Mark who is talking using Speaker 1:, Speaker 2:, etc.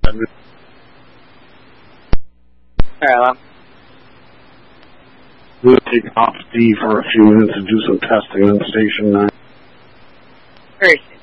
Speaker 1: Hello.
Speaker 2: We'll take off D for a few minutes and do some testing on Station 9.
Speaker 1: Where is it?